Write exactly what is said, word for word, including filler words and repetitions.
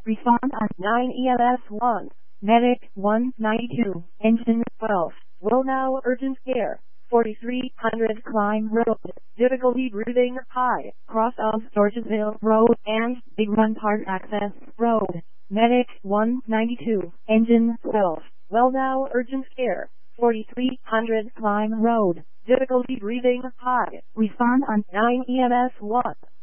Respond on nine E M S one. Medic one ninety-two. Engine twelve. Will now urgent care. forty-three hundred Climb Road. Difficulty breathing high. Cross of Georgesville Road and Big Run Park Access Road. Medic one ninety-two. Engine twelve. Well now urgent care. forty-three hundred Climb Road. Difficulty breathing high. Respond on nine E M S one.